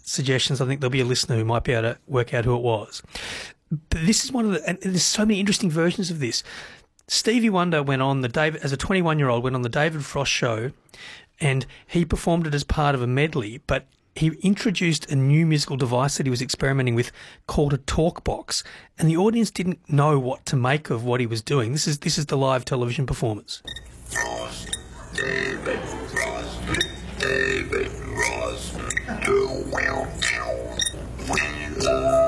suggestions, I think there'll be a listener who might be able to work out who it was. But this is one of the, and there's so many interesting versions of this. Stevie Wonder went on as a 21-year-old, went on the David Frost show, and he performed it as part of a medley, but he introduced a new musical device that he was experimenting with called a talk box, and the audience didn't know what to make of what he was doing. This is the live television performance. Frost, David Frost, David Frost, do well, we love.